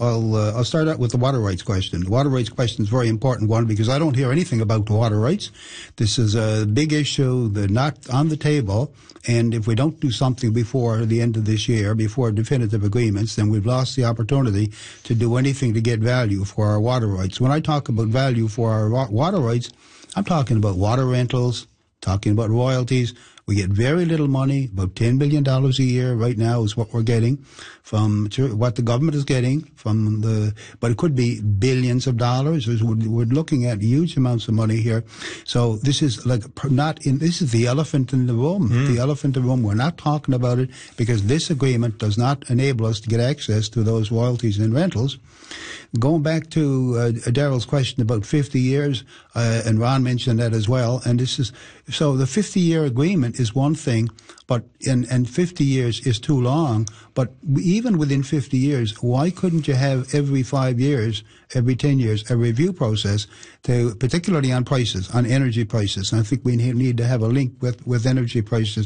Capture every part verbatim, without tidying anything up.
I'll uh, I'll start out with the water rights question. The water rights question is a very important one because I don't hear anything about the water rights. This is a big issue that's not on the table, and if we don't do something before the end of this year, before definitive agreements, then we've lost the opportunity to do anything to get value for our water rights. When I talk about value for our wa- water rights, I'm talking about water rentals, talking about royalties. We get very little money, about ten billion dollars a year right now is what we're getting from what the government is getting from the, but it could be billions of dollars. We're looking at huge amounts of money here. So this is like not in, this is the elephant in the room. Mm. The elephant in the room. We're not talking about it because this agreement does not enable us to get access to those royalties and rentals. Going back to uh, Daryl's question about fifty years, uh, and Ron mentioned that as well, and this is, so the fifty-year agreement is one thing, but, and, and fifty years is too long, but even within fifty years, why couldn't you have every five years, every ten years, a review process, to, particularly on prices, on energy prices? And I think we need to have a link with, with energy prices.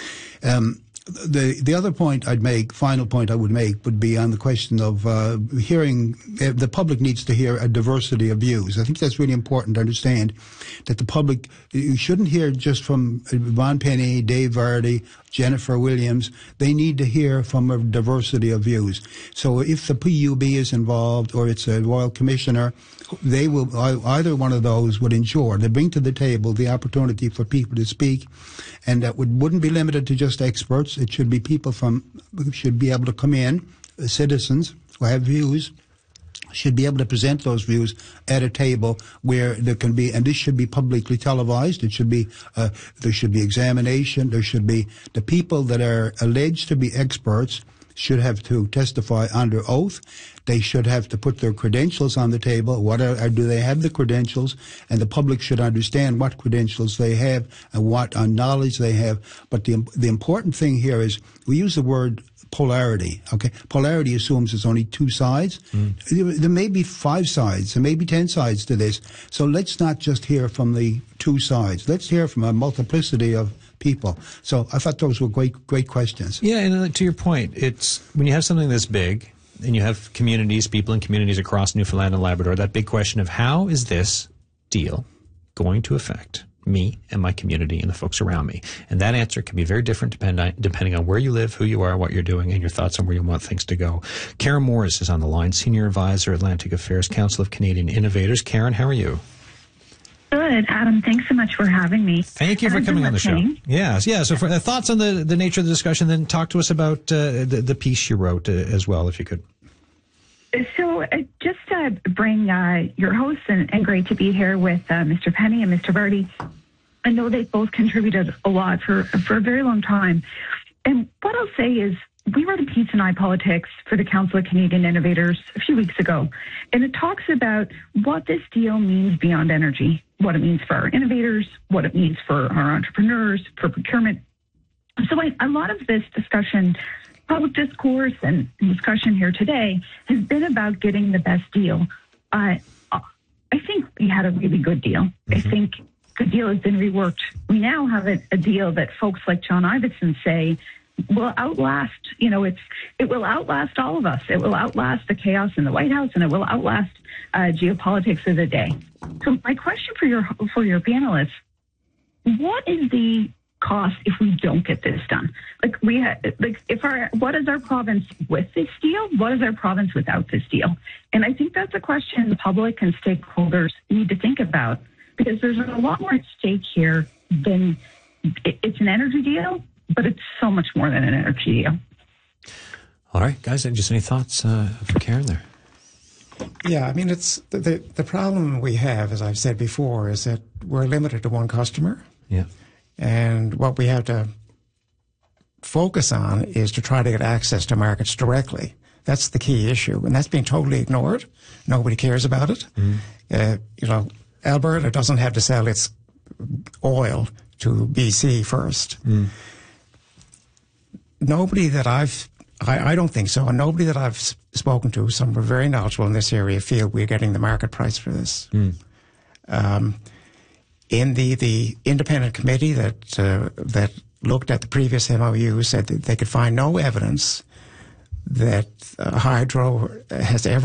Um, The the other point I'd make, final point I would make, would be on the question of uh, hearing. Uh, the public needs to hear a diversity of views. I think that's really important to understand that the public, you shouldn't hear just from Ron Penny, Dave Vardy, Jennifer Williams. They need to hear from a diversity of views. So if the P U B is involved or it's a royal commissioner, they will, either one of those would ensure they bring to the table the opportunity for people to speak, and that would, wouldn't be limited to just experts. It should be people from, should be able to come in, citizens who have views, should be able to present those views at a table where there can be, and this should be publicly televised. It should be, uh, there should be examination. There should be, the people that are alleged to be experts should have to testify under oath. They should have to put their credentials on the table. What are, do they have the credentials? And the public should understand what credentials they have and what uh, knowledge they have. But the the important thing here is we use the word polarity. Okay, polarity assumes there's only two sides. Mm. There may be five sides. There may be ten sides to this. So let's not just hear from the two sides. Let's hear from a multiplicity of people. So I thought those were great, great questions. Yeah, and to your point, it's when you have something this big and you have communities, people in communities across Newfoundland and Labrador, that big question of how is this deal going to affect me and my community and the folks around me? And that answer can be very different depend on, depending on where you live, who you are, what you're doing, and your thoughts on where you want things to go. Karen Morris is on the line, Senior Advisor, Atlantic Affairs, Council of Canadian Innovators. Karen, how are you? Good, Adam. Thanks so much for having me. Thank you for coming on the show. Yes, yeah. So, for uh, thoughts on the the nature of the discussion, then talk to us about uh, the the piece you wrote uh, as well, if you could. So, uh, just to bring uh, your hosts, and, and great to be here with uh, Mister Penny and Mister Vardy. I know they've both contributed a lot for for a very long time. And what I'll say is, we wrote a piece in iPolitics for the Council of Canadian Innovators a few weeks ago, and it talks about what this deal means beyond energy, what it means for our innovators, what it means for our entrepreneurs, for procurement. So I, a lot of this discussion, public discourse and discussion here today has been about getting the best deal. Uh, I think we had a really good deal. Mm-hmm. I think the deal has been reworked. We now have a, a deal that folks like John Iveson say will outlast, you know, it's it will outlast all of us. It will outlast the chaos in the White House, and it will outlast uh, geopolitics of the day. So my question for your for your panelists: what is the cost if we don't get this done? Like we ha- like if our what is our province with this deal? What is our province without this deal? And I think that's a question the public and stakeholders need to think about, because there's a lot more at stake here than it, it's an energy deal. But it's so much more than an energy deal. All right, guys, just any thoughts uh, for Karen there? Yeah, I mean, it's the, the the problem we have, as I've said before, is that we're limited to one customer. Yeah. And what we have to focus on is to try to get access to markets directly. That's the key issue, and that's being totally ignored. Nobody cares about it. Mm. Uh, you know, Alberta doesn't have to sell its oil to B C first. Mm. Nobody that I've, I, I don't think so, and nobody that I've spoken to, some are very knowledgeable in this area, feel we're getting the market price for this. Mm. Um, in the, the independent committee that uh, that looked at the previous M O U said that they could find no evidence that uh, hydro has ever